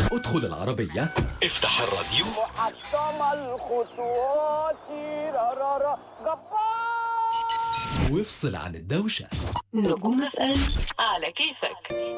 ادخل العربية، افتح الراديو. محطم الخطوات جبار. وافصل عن الدوشة. نجوم FM على كيفك.